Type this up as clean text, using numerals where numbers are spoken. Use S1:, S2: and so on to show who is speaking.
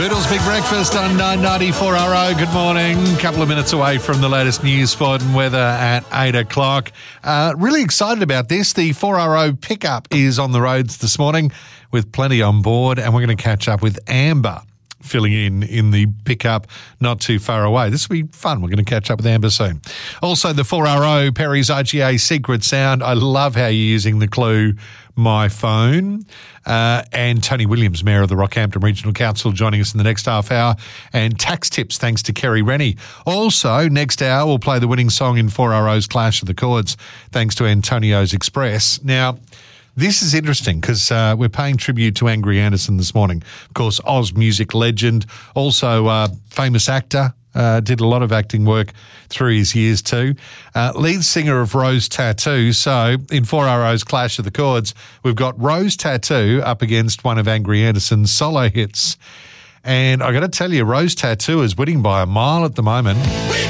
S1: Boodles Big Breakfast on 994 RO. Good morning. A couple of minutes away from the latest news, sport and weather at 8 o'clock. Really excited about this. The 4RO pickup is on the roads this morning with plenty on board, and we're going to catch up with Amber filling in the pickup not too far away. This will be fun. We're going to catch up with Amber soon. Also, the 4RO Perry's IGA Secret Sound. I love how you're using the clue My Phone. And Tony Williams, Mayor of the Rockhampton Regional Council, joining us in the next half hour. And tax tips thanks to Kerry Rennie. Also, next hour, we'll play the winning song in 4RO's Clash of the Chords thanks to Antonio's Express. Now, this is interesting because we're paying tribute to Angry Anderson this morning. Of course, Oz music legend, also famous actor, did a lot of acting work through his years too. Lead singer of Rose Tattoo. So in 4RO's Clash of the Chords, we've got Rose Tattoo up against one of Angry Anderson's solo hits. And I got to tell you, Rose Tattoo is winning by a mile at the moment.